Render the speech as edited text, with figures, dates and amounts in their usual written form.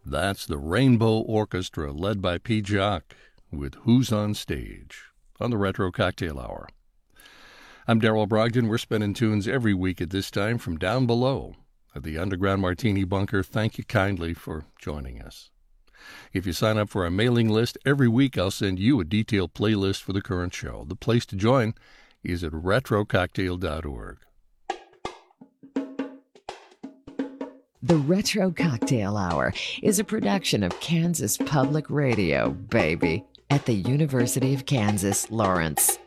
That's the Rainbow Orchestra, led by Pete Jacques, with Who's on Stage, on the Retro Cocktail Hour. I'm Darrell Brogdon. We're spinning tunes every week at this time from down below at the Underground Martini Bunker. Thank you kindly for joining us. If you sign up for our mailing list, every week I'll send you a detailed playlist for the current show. The place to join is at retrococktail.org. The Retro Cocktail Hour is a production of Kansas Public Radio, baby, at the University of Kansas, Lawrence.